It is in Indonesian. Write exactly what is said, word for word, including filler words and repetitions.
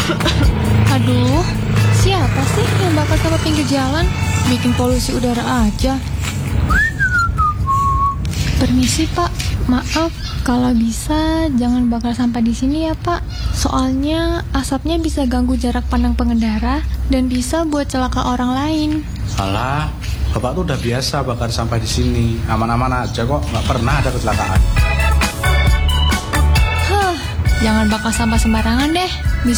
Aduh, siapa sih yang bakal sampah pinggir jalan? Bikin polusi udara aja. Permisi Pak, maaf kalau bisa jangan bakar sampah di sini ya Pak. Soalnya asapnya bisa ganggu jarak pandang pengendara dan bisa buat celaka orang lain. Alah, Bapak tuh udah biasa bakar sampah di sini. Aman-aman aja kok, nggak pernah ada kecelakaan. Hah, jangan bakar sampah sembarangan deh. Bisa